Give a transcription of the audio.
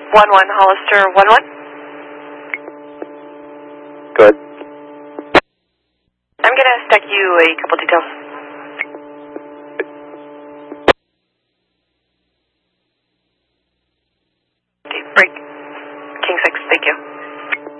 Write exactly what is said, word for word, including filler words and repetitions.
one one, Hollister one one. Good. I'm going to stack you a couple details. Deep break. King six, thank you.